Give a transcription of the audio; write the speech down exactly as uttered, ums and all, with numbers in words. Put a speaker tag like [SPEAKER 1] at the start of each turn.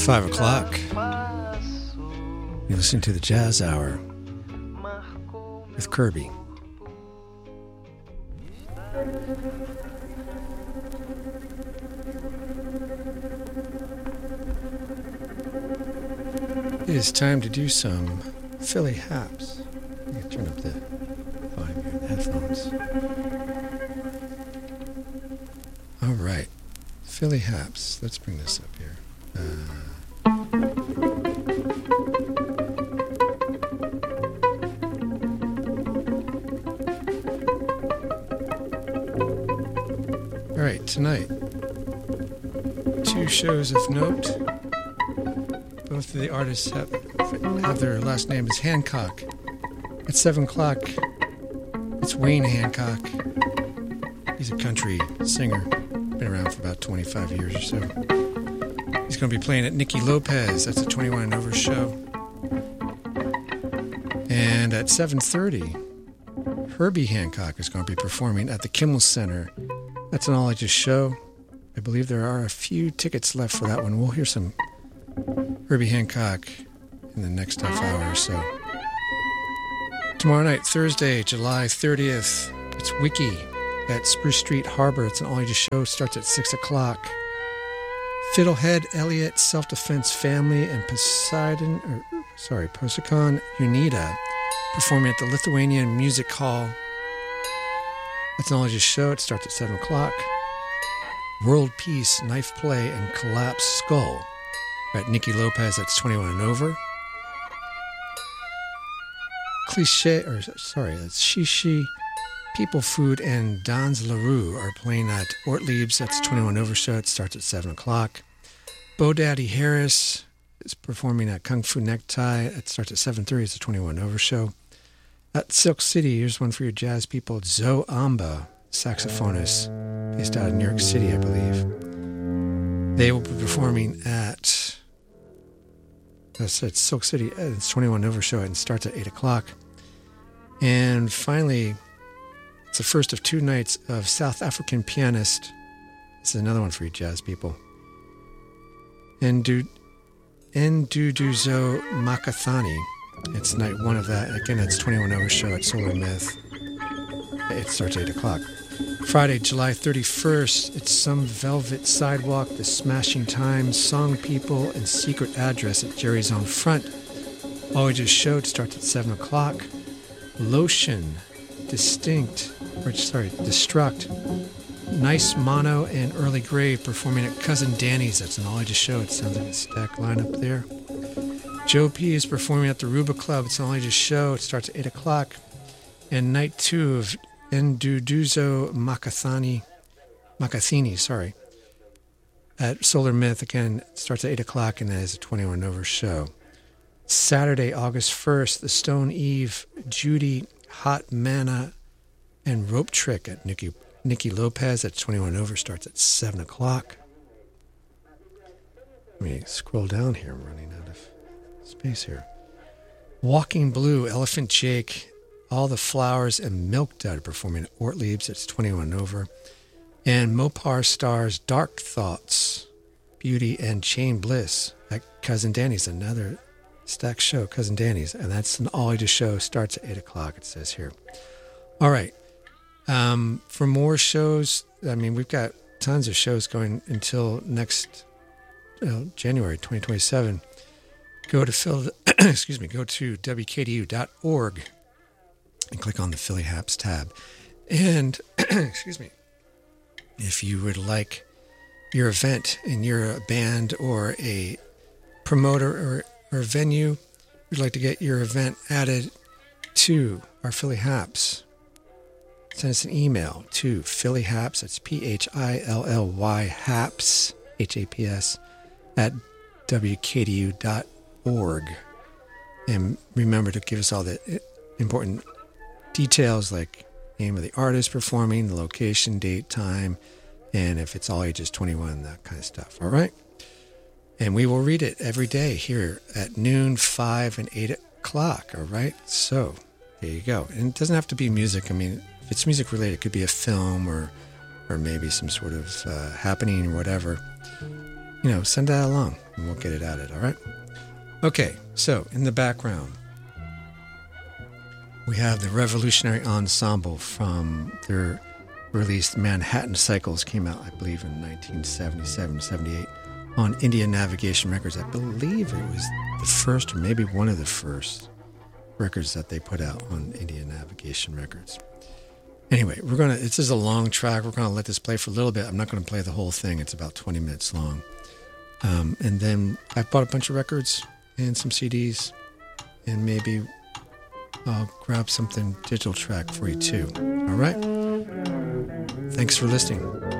[SPEAKER 1] Five o'clock. You're listening to the Jazz Hour with Kirby. It is time to do some Philly Haps. I can turn up the volume of the headphones. All right, Philly Haps. Let's bring this up here. Uh, all right, tonight, two shows of note. Both of the artists have, have their last name is Hancock. At seven o'clock, it's Wayne Hancock. He's a country singer, been around for about twenty-five years or so. He's going to be playing at Nicky Lopez. That's a twenty-one and over show. And at seven thirty, Herbie Hancock is going to be performing at the Kimmel Center. That's an all-ages show. I believe there are a few tickets left for that one. We'll hear some Herbie Hancock in the next half hour or so. Tomorrow night, Thursday, July thirtieth, it's Wiki at Spruce Street Harbor. It's an all-ages show. Starts at six o'clock. Fiddlehead, Elliott, Self-Defense Family, and Poseidon, or, sorry, Posicon Unida performing at the Lithuanian Music Hall. That's an all-ages show. It starts at seven o'clock. World Peace, Knife Play, and Collapse Skull at Nicky Lopez. That's twenty-one and over. Cliche, or sorry, that's Shishi, People Food, and Dans LaRue are playing at Ortlieb's. That's twenty-one over show. It starts at seven o'clock. Bo Daddy Harris is performing at Kung Fu Necktie. It starts at seven thirty. It's a twenty-one over show. At Silk City, here's one for your jazz people. Zoe Amba, saxophonist, based out of New York City, I believe. They will be performing at, that's at Silk City. It's twenty-one over show, and it starts at eight o'clock. And finally, it's the first of two nights of South African pianist. This is another one for you jazz people. Ndu, Nduduzo Makathani. It's night one of that. Again, it's twenty-one over show at Solar Myth. It starts at eight o'clock. Friday, July thirty-first, it's Some Velvet Sidewalk, The Smashing Time, Song People, and Secret Address at Jerry's on Front. Always just showed, starts at seven o'clock. Lotion, Distinct, or sorry, Destruct, Nice Mono, and Early Grave performing at Cousin Danny's. That's an all-ages show. It sounds like a stack lineup there. Joe P is performing at the Ruba Club. It's an all-ages show. It starts at eight o'clock. And night two of Nduduzo Makathani, Makathini, sorry, at Solar Myth. Again, it starts at eight o'clock, and that is a twenty-one over show. Saturday, August first, the Stone Eve, Judy, Hot Manna, and Rope Trick at Nicky, Nicky Lopez at twenty-one over, starts at seven o'clock. Let me scroll down here. I'm running out of space here. Walking Blue, Elephant Jake, All the Flowers, and Milk Dud performing at Ortlieb's. It's twenty-one over. And Mopar Stars, Dark Thoughts, Beauty, and Chain Bliss at Cousin Danny's. Another stack show, Cousin Danny's. And that's an all-ages show. Starts at eight o'clock, it says here. All right. Um, for more shows, I mean, we've got tons of shows going until next uh, January twenty twenty-seven. Go to Phil, excuse me, go to W K D U dot org and click on the Philly Haps tab. And, excuse me, if you would like your event and you're a band or a promoter or, or a venue, you'd like to get your event added to our Philly Haps, send us an email to Philly Haps, that's P H I L L Y Haps, H A P S, at W K D U dot org. And remember to give us all the important details like name of the artist performing, the location, date, time, and if it's all ages twenty-one, that kind of stuff. All right? And we will read it every day here at noon, five, and eight o'clock. All right? So there you go. And it doesn't have to be music. I mean, if it's music related, it could be a film or or maybe some sort of uh, happening or whatever. You know, send that along. and we'll get it added, all right? Okay, so in the background, we have the Revolutionary Ensemble from their released Manhattan Cycles, came out, I believe, in nineteen seventy-seven, seventy-eight, on India Navigation Records. I believe it was the first or maybe one of the first records that they put out on India Navigation Records. Anyway, we're going to, this is a long track. We're going to let this play for a little bit. I'm not going to play the whole thing. It's about twenty minutes long. Um, and then I bought a bunch of records and some C Ds, and maybe I'll grab something digital track for you too. All right? Thanks for listening.